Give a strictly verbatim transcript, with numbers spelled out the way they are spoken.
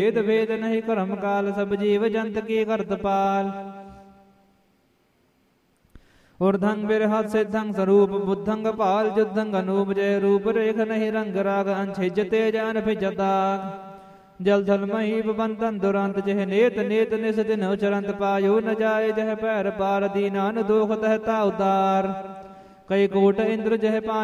भेद भेद नहीं कर्म काल सब जीव जंत की करत पाल ऊर्धंग बिरहत सिद्धंग स्वरूप बुद्धंग पाल जुद्धंग अनूप जय रूप रेख नहीं रंग राग अंछिज तेज अनभिजताग जल थल महीप बंतन दुरंत जह नेत नेत निस दिन उचरंत पायो न जाय जह पैर पार दीनान दोख तहता उदार कई कोट इंद्र जह पान